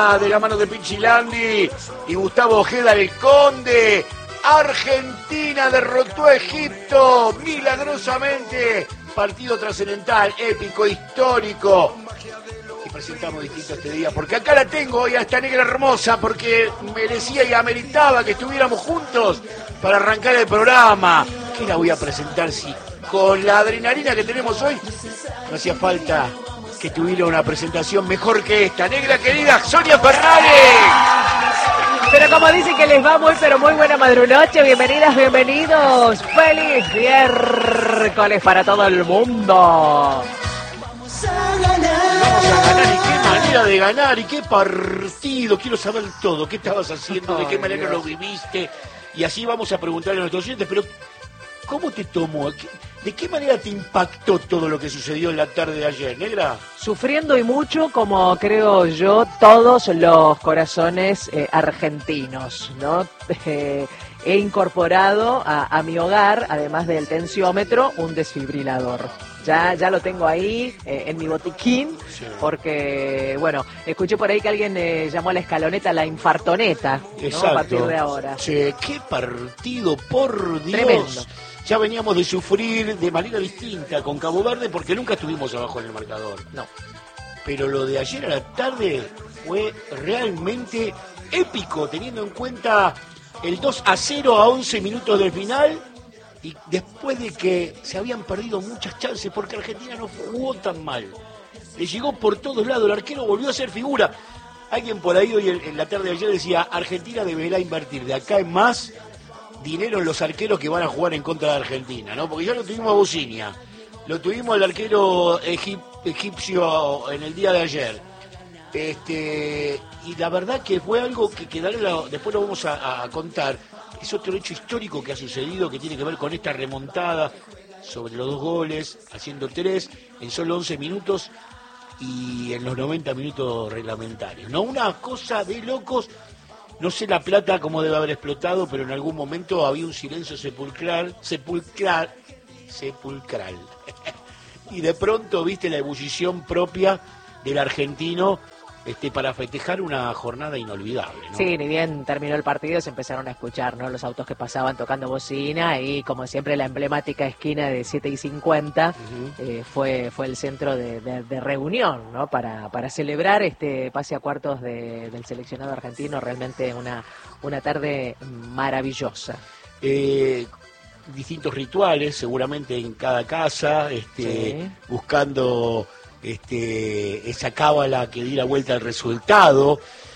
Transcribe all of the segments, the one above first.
De la mano de Pichilandi y Gustavo Ojeda el Conde. Argentina derrotó a Egipto milagrosamente. Partido trascendental, épico, histórico. Y presentamos distinto este día, porque acá la tengo hoy a esta negra hermosa, porque merecía y ameritaba que estuviéramos juntos para arrancar el programa. ¿Qué la voy a presentar si con la adrenalina que tenemos hoy no hacía falta que tuviera una presentación mejor que esta? Negra querida, Sonia Fernández. Pero como dicen que les va muy, pero muy buena madrunoche, bienvenidas, bienvenidos. ¡Feliz miércoles para todo el mundo! Vamos a ganar, y qué manera de ganar, y qué partido. Quiero saber todo, qué estabas haciendo, de qué manera lo viviste. Y así vamos a preguntarle a nuestros oyentes, pero ¿cómo te tomó? ¿De qué manera te impactó todo lo que sucedió en la tarde de ayer, negra? Sufriendo y mucho, como creo yo, todos los corazones argentinos, ¿no? He incorporado a mi hogar, además del tensiómetro, un desfibrilador. Ya lo tengo ahí en mi botiquín, sí. Porque, bueno, escuché por ahí que alguien llamó a la escaloneta la infartoneta, ¿no? Exacto. A partir de ahora. Che, qué partido, por Dios. Tremendo. Ya veníamos de sufrir de manera distinta con Cabo Verde porque nunca estuvimos abajo en el marcador. No. Pero lo de ayer a la tarde fue realmente épico, teniendo en cuenta el 2-0 a 11 minutos del final. Y después de que se habían perdido muchas chances porque Argentina no jugó tan mal. Le llegó por todos lados, el arquero volvió a ser figura. Alguien por ahí hoy en la tarde de ayer decía, Argentina deberá invertir de acá en más dinero en los arqueros que van a jugar en contra de Argentina, ¿no? Porque ya lo tuvimos a Bucinia, lo tuvimos al arquero egipcio en el día de ayer. Y la verdad que fue algo que después lo vamos a contar. Es otro hecho histórico que ha sucedido, que tiene que ver con esta remontada sobre los 2 goles, haciendo 3 en solo 11 minutos y en los 90 minutos reglamentarios, ¿no? Una cosa de locos. No sé La Plata cómo debe haber explotado, pero en algún momento había un silencio sepulcral. Y de pronto viste la ebullición propia del argentino para festejar una jornada inolvidable, ¿no? Sí, ni bien terminó el partido se empezaron a escuchar, ¿no? Los autos que pasaban tocando bocina y, como siempre, la emblemática esquina de 7:50 fue el centro de reunión, ¿no? Para celebrar este pase a cuartos del seleccionado argentino. Realmente una tarde maravillosa. Distintos rituales, seguramente en cada casa, sí. Buscando esa cábala que diera vuelta al resultado.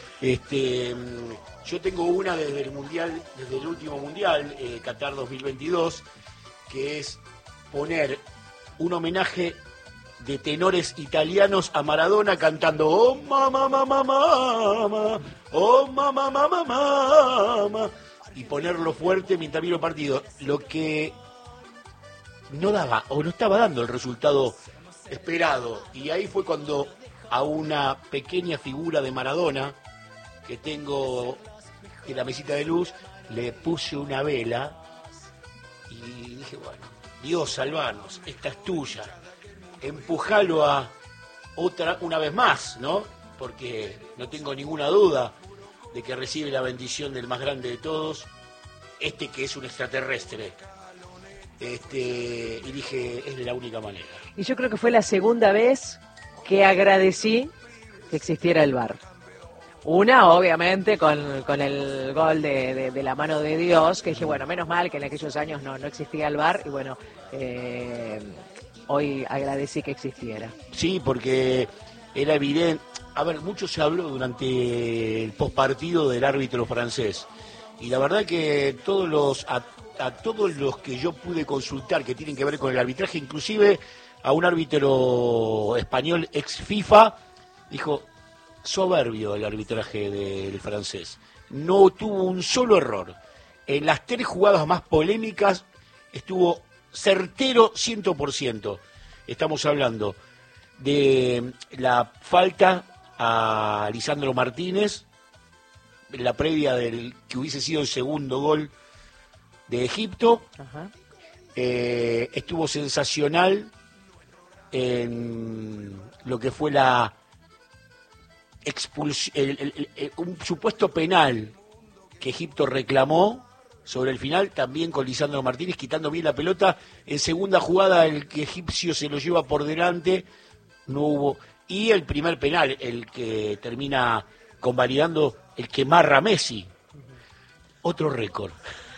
Yo tengo una desde el último mundial, Qatar 2022, que es poner un homenaje de tenores italianos a Maradona cantando "Oh mamá, mamá, mamá, oh mamá, mamá, mamá", y ponerlo fuerte mientras miro el partido, lo que no daba o no estaba dando el resultado esperado. Y ahí fue cuando a una pequeña figura de Maradona que tengo en la mesita de luz le puse una vela y dije, bueno, Dios, salvanos, esta es tuya, empujalo a una vez más, ¿no? Porque no tengo ninguna duda de que recibe la bendición del más grande de todos, que es un extraterrestre. Y dije, es de la única manera. Y yo creo que fue la segunda vez que agradecí que existiera el VAR. Una, obviamente, con el gol de la mano de Dios, que dije, bueno, menos mal que en aquellos años no existía el VAR, y bueno, hoy agradecí que existiera. Sí, porque era evidente. A ver, mucho se habló durante el postpartido del árbitro francés, y la verdad que a todos los que yo pude consultar que tienen que ver con el arbitraje, inclusive a un árbitro español ex FIFA, dijo, soberbio el arbitraje del francés. No tuvo un solo error. En las 3 jugadas más polémicas estuvo certero 100%. Estamos hablando de la falta a Lisandro Martínez, la previa del que hubiese sido el segundo gol de Egipto. Ajá. Estuvo sensacional en lo que fue un supuesto penal que Egipto reclamó sobre el final, también con Lisandro Martínez, quitando bien la pelota. En segunda jugada, el que egipcio se lo lleva por delante, no hubo. Y el primer penal, el que termina convalidando, el que marra Messi. Otro récord.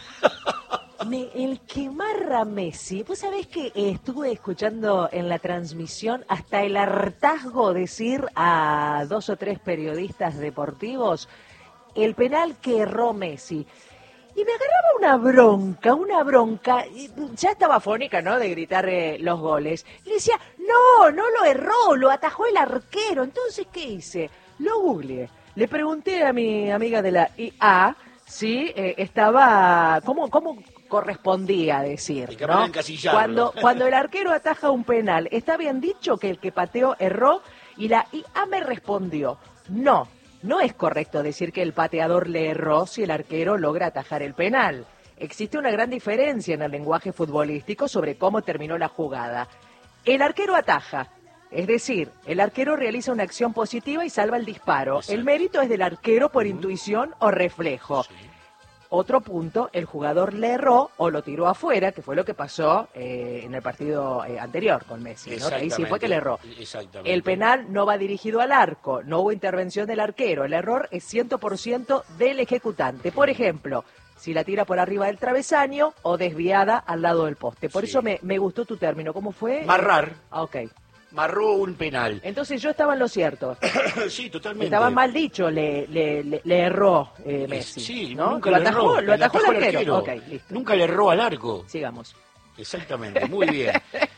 El que marra Messi, vos sabés que estuve escuchando en la transmisión hasta el hartazgo decir a 2 o 3 periodistas deportivos el penal que erró Messi. Y me agarraba una bronca, ya estaba fónica, ¿no?, de gritar los goles. Y le decía, no lo erró, lo atajó el arquero. Entonces, ¿qué hice? Lo googleé. Le pregunté a mi amiga de la IA si estaba, ¿cómo correspondía decir, ¿no? Cuando el arquero ataja un penal, ¿está bien dicho que el que pateó erró? Y la IA me respondió, no es correcto decir que el pateador le erró si el arquero logra atajar el penal. Existe una gran diferencia en el lenguaje futbolístico sobre cómo terminó la jugada. El arquero ataja, es decir, el arquero realiza una acción positiva y salva el disparo. Exacto. El mérito es del arquero por intuición o reflejo. Sí. Otro punto, el jugador le erró o lo tiró afuera, que fue lo que pasó en el partido anterior con Messi, ¿no? Ahí sí fue que le erró. El penal no va dirigido al arco, no hubo intervención del arquero, el error es 100% del ejecutante. Por ejemplo, si la tira por arriba del travesaño o desviada al lado del poste. Por eso me gustó tu término. ¿Cómo fue? Marrar. Ok. Marró un penal. Entonces yo estaba en lo cierto. Sí, totalmente. Estaba mal dicho, le erró Messi. Sí, ¿no? Nunca lo atajó el arquero. Okay, nunca le erró al arco. Sigamos. Exactamente, muy bien.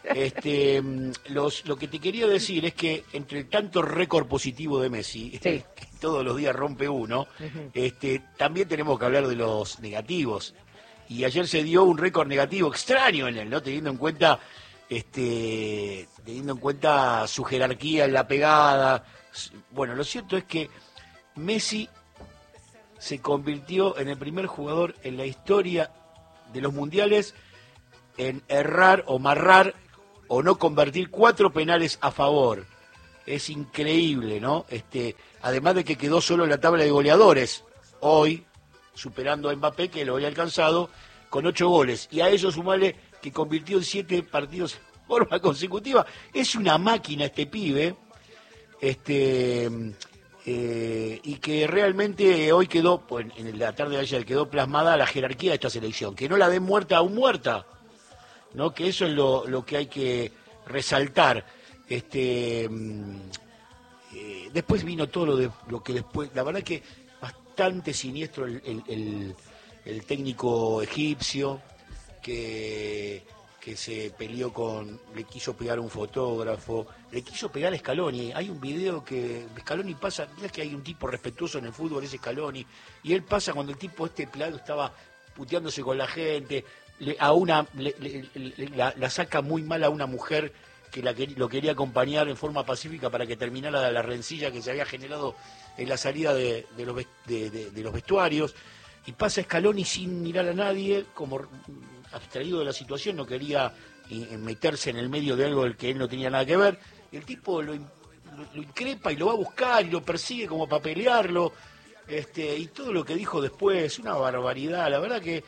Lo que te quería decir es que entre tanto récord positivo de Messi, sí, que todos los días rompe uno, también tenemos que hablar de los negativos. Y ayer se dio un récord negativo extraño en él, ¿no? Teniendo en cuenta su jerarquía en la pegada. Bueno, lo cierto es que Messi se convirtió en el primer jugador en la historia de los mundiales en errar o marrar o no convertir 4 penales a favor. Es increíble, ¿no? Además de que quedó solo en la tabla de goleadores hoy, superando a Mbappé, que lo había alcanzado con 8 goles. Y a eso sumale que convirtió en 7 partidos de forma consecutiva. Es una máquina este pibe, y que realmente hoy quedó, pues, en la tarde de ayer quedó plasmada la jerarquía de esta selección, que no la den muerta aún muerta, ¿no? Que eso es lo que hay que resaltar. Después vino todo lo que después, la verdad que bastante siniestro el técnico egipcio, que se peleó le quiso pegar a un fotógrafo, le quiso pegar a Scaloni. Hay un video que Scaloni pasa, mira que hay un tipo respetuoso en el fútbol, es Scaloni, y él pasa cuando el tipo pelado estaba puteándose con la gente, la saca muy mal a una mujer que lo quería acompañar en forma pacífica para que terminara la rencilla que se había generado en la salida de los vestuarios, y pasa Scaloni sin mirar a nadie, como abstraído de la situación, no quería meterse en el medio de algo del que él no tenía nada que ver. Y el tipo lo increpa y lo va a buscar y lo persigue como para pelearlo, y todo lo que dijo después, una barbaridad. La verdad que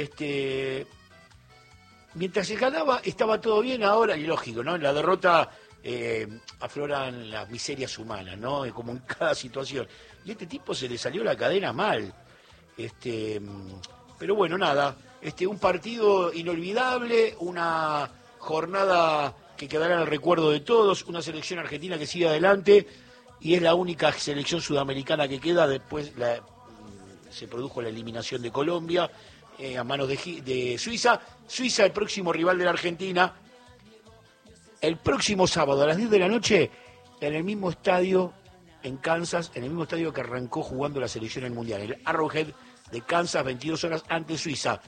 mientras se ganaba estaba todo bien. Ahora, y lógico, ¿no? En la derrota afloran las miserias humanas, ¿no? Como en cada situación. Y a este tipo se le salió la cadena mal. Pero bueno, nada. Un partido inolvidable, una jornada que quedará en el recuerdo de todos, una selección argentina que sigue adelante y es la única selección sudamericana que queda. Después se produjo la eliminación de Colombia a manos de Suiza. Suiza, el próximo rival de la Argentina, el próximo sábado a las 10 de la noche en el mismo estadio en Kansas, en el mismo estadio que arrancó jugando la selección en el Mundial, el Arrowhead de Kansas, 22 horas ante Suiza.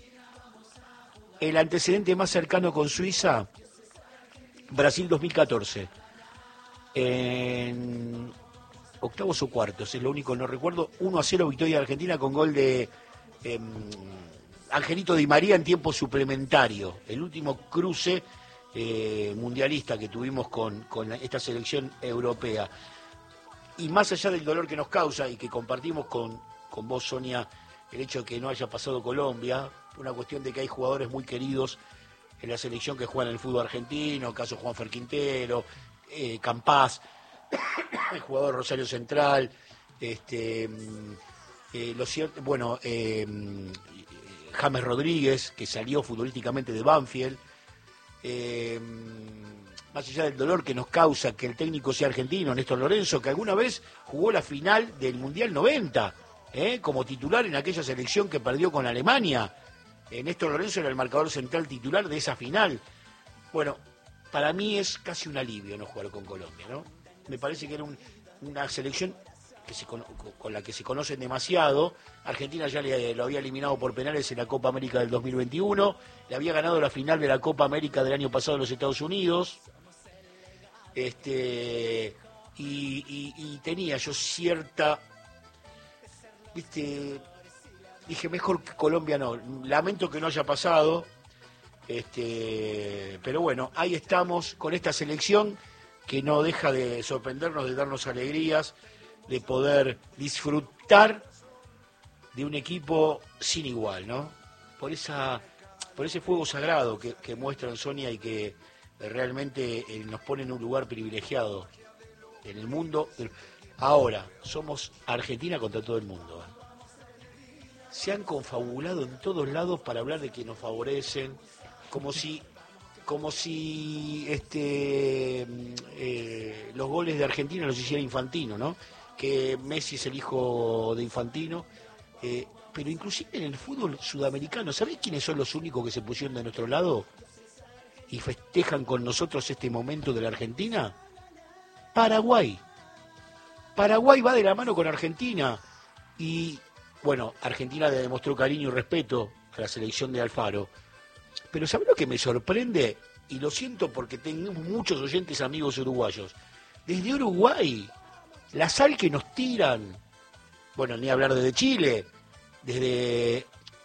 El antecedente más cercano con Suiza, Brasil 2014. En octavos o cuartos, es lo único no recuerdo. 1-0 victoria de Argentina con gol de Angelito Di María en tiempo suplementario. El último cruce mundialista que tuvimos con esta selección europea. Y más allá del dolor que nos causa y que compartimos con vos, Sonia, el hecho de que no haya pasado Colombia, una cuestión de que hay jugadores muy queridos en la selección que juegan en el fútbol argentino, caso Juanfer Quintero, Campás, el jugador Rosario Central, James Rodríguez, que salió futbolísticamente de Banfield, más allá del dolor que nos causa que el técnico sea argentino, Néstor Lorenzo, que alguna vez jugó la final del Mundial 90, como titular en aquella selección que perdió con Alemania. Néstor Lorenzo era el marcador central titular de esa final. Bueno, para mí es casi un alivio no jugar con Colombia, ¿no? Me parece que era una selección con la que se conocen demasiado. Argentina ya lo había eliminado por penales en la Copa América del 2021, le había ganado la final de la Copa América del año pasado en los Estados Unidos, y tenía yo cierta, dije mejor que Colombia no, lamento que no haya pasado, pero bueno, ahí estamos con esta selección que no deja de sorprendernos, de darnos alegrías, de poder disfrutar de un equipo sin igual, ¿no? Por ese fuego sagrado que muestran, Sonia, y que realmente nos pone en un lugar privilegiado en el mundo. Ahora, somos Argentina contra todo el mundo. Se han confabulado en todos lados para hablar de que nos favorecen, como si los goles de Argentina los hiciera Infantino, ¿no? Que Messi es el hijo de Infantino, pero inclusive en el fútbol sudamericano, ¿sabés quiénes son los únicos que se pusieron de nuestro lado y festejan con nosotros este momento de la Argentina? Paraguay. Paraguay va de la mano con Argentina y, bueno, Argentina le demostró cariño y respeto a la selección de Alfaro. Pero ¿sabés lo que me sorprende? Y lo siento porque tenemos muchos oyentes amigos uruguayos. Desde Uruguay, la sal que nos tiran, bueno, ni hablar desde Chile, desde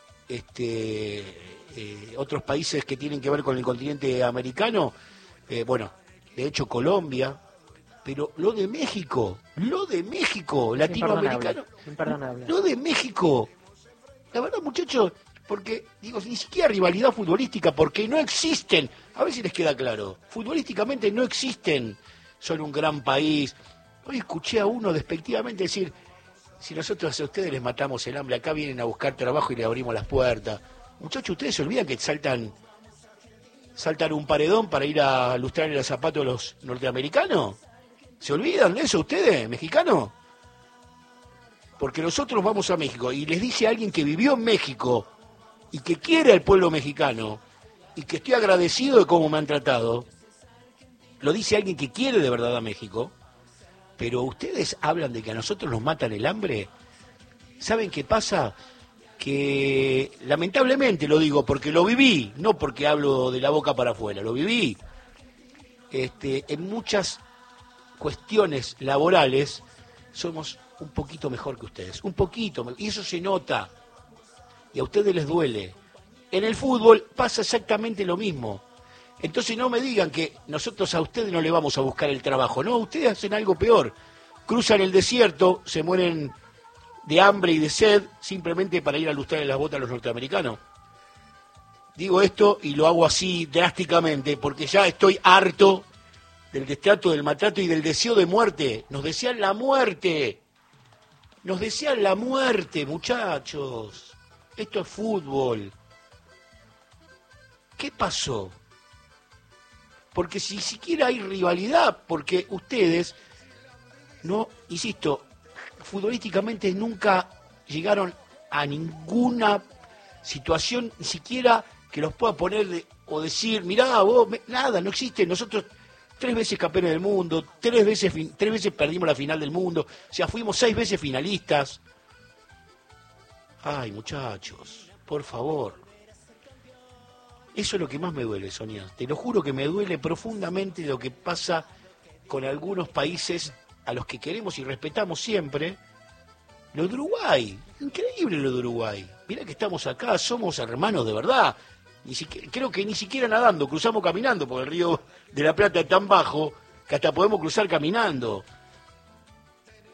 otros países que tienen que ver con el continente americano, bueno, de hecho Colombia, pero lo de México, latinoamericano, imperdonable. Lo de México, la verdad, muchachos, porque, digo, ni siquiera rivalidad futbolística, porque no existen, a ver si les queda claro, futbolísticamente no existen, son un gran país. Hoy escuché a uno despectivamente decir, si nosotros a ustedes les matamos el hambre, acá vienen a buscar trabajo y le abrimos las puertas. Muchachos, ¿ustedes se olvidan que saltan un paredón para ir a lustrar los zapatos de los norteamericanos? ¿Se olvidan de eso ustedes, mexicanos? Porque nosotros vamos a México y les dice a alguien que vivió en México y que quiere al pueblo mexicano y que estoy agradecido de cómo me han tratado, lo dice alguien que quiere de verdad a México, pero ustedes hablan de que a nosotros nos matan el hambre. ¿Saben qué pasa? Que lamentablemente lo digo porque lo viví, no porque hablo de la boca para afuera, lo viví. En muchas cuestiones laborales somos un poquito mejor que ustedes, un poquito, y eso se nota, y a ustedes les duele. En el fútbol pasa exactamente lo mismo. Entonces no me digan que nosotros a ustedes no le vamos a buscar el trabajo. No, ustedes hacen algo peor. Cruzan el desierto, se mueren de hambre y de sed simplemente para ir a lustrarle las botas a los norteamericanos. Digo esto y lo hago así drásticamente porque ya estoy harto del destrato, del maltrato y del deseo de muerte. Nos desean la muerte. Nos desean la muerte, muchachos. Esto es fútbol. ¿Qué pasó? Porque si siquiera hay rivalidad, porque ustedes, no, insisto, futbolísticamente nunca llegaron a ninguna situación, ni siquiera que los pueda poner o decir, mirá, vos, nada, no existe. Nosotros 3 veces campeones del mundo, 3 veces perdimos la final del mundo, o sea, fuimos 6 veces finalistas. Ay, muchachos, por favor. Eso es lo que más me duele, Sonia. Te lo juro que me duele profundamente lo que pasa con algunos países a los que queremos y respetamos siempre. Lo de Uruguay, increíble lo de Uruguay. Mirá que estamos acá, somos hermanos de verdad. Creo que ni siquiera nadando, cruzamos caminando, porque el río de la Plata es tan bajo que hasta podemos cruzar caminando.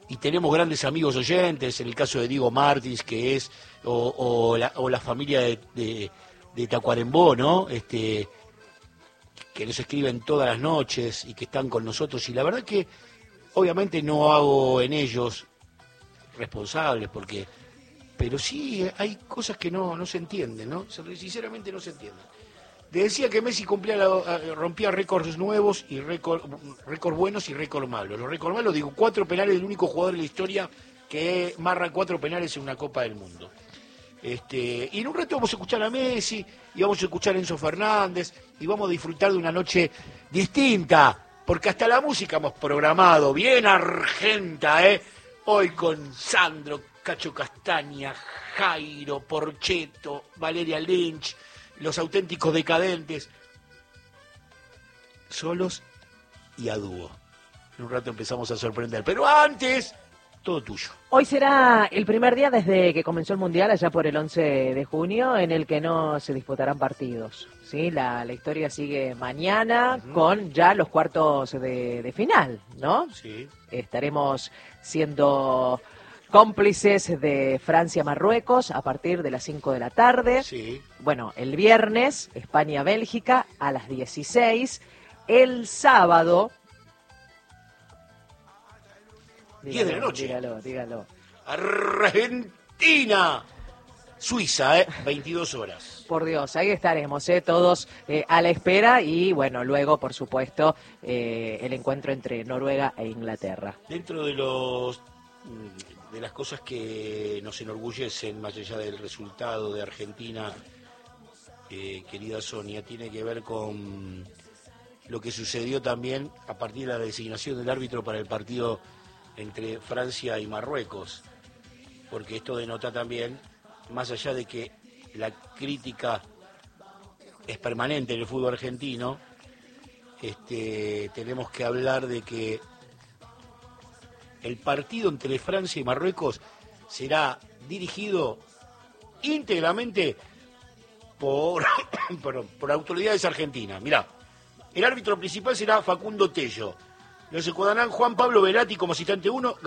y tenemos grandes amigos oyentes, en el caso de Diego Martins, que es, o la familia de Tacuarembó, ¿no? Que nos escriben todas las noches y que están con nosotros, y la verdad que obviamente no hago en ellos responsables, pero sí hay cosas que no se entienden, ¿no? Sinceramente no se entienden. Le decía que Messi rompía récords nuevos y récords buenos y récords malos. Los récords malos, digo, 4 penales, el único jugador de la historia que marca 4 penales en una Copa del Mundo. Y en un rato vamos a escuchar a Messi, y vamos a escuchar a Enzo Fernández, y vamos a disfrutar de una noche distinta, porque hasta la música hemos programado, bien argenta, hoy con Sandro, Cacho Castaña, Jairo, Porchetto, Valeria Lynch, Los Auténticos Decadentes, solos y a dúo. En un rato empezamos a sorprender, pero antes, todo tuyo. Hoy será el primer día desde que comenzó el Mundial, allá por el 11 de junio, en el que no se disputarán partidos. ¿Sí? La historia sigue mañana con ya los cuartos de final, ¿no? Sí. Estaremos siendo cómplices de Francia-Marruecos a partir de las 5 de la tarde. Sí. Bueno, el viernes, España-Bélgica a las 16. El sábado... 10 de la noche. Dígalo. Argentina, Suiza, 22 horas. Por Dios, ahí estaremos, todos a la espera y bueno, luego, por supuesto, el encuentro entre Noruega e Inglaterra. Dentro de las cosas que nos enorgullecen, más allá del resultado de Argentina, querida Sonia, tiene que ver con lo que sucedió también a partir de la designación del árbitro para el partido entre Francia y Marruecos, porque esto denota también, más allá de que la crítica es permanente en el fútbol argentino, tenemos que hablar de que el partido entre Francia y Marruecos será dirigido íntegramente por autoridades argentinas. Mirá, el árbitro principal será Facundo Tello. Los ecuatorianos Juan Pablo Velati como asistente 1,